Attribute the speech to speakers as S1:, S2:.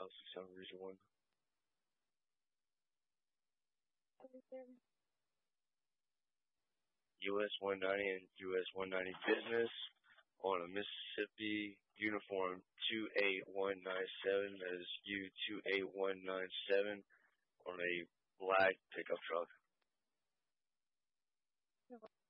S1: South 671. US 190 and US 190 business on a Mississippi uniform 28197. That is U28197 on a black pickup truck.